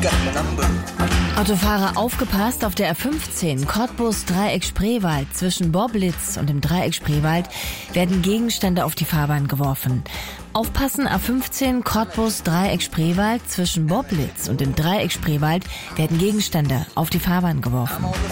Autofahrer, aufgepasst, auf der A15 Cottbus Dreieck Spreewald zwischen Boblitz und dem Dreieck Spreewald werden Gegenstände auf die Fahrbahn geworfen. Aufpassen, A15 Cottbus Dreieck Spreewald zwischen Boblitz und dem Dreieck Spreewald werden Gegenstände auf die Fahrbahn geworfen.